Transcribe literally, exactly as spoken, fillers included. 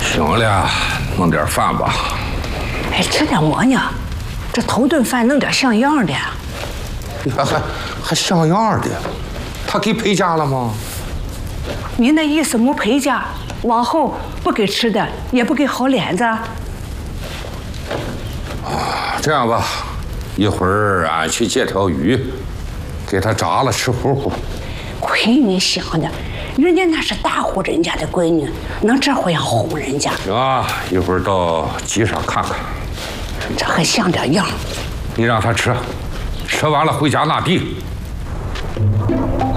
行了，弄点饭吧。 哎，吃点么呢？这头顿饭弄点像样的。 还还还像样的？他给陪嫁了吗？ 你那意思没陪嫁，往后不给吃的，也不给好脸子。啊， 这样吧，一会儿俺去借条鱼，给他炸了吃糊糊。 亏你想的，人家那是大户人家的闺女，能这会样哄人家？ 行啊，一会儿到集上看看。 这还像点样？ 你让他吃，吃完了回家拿地。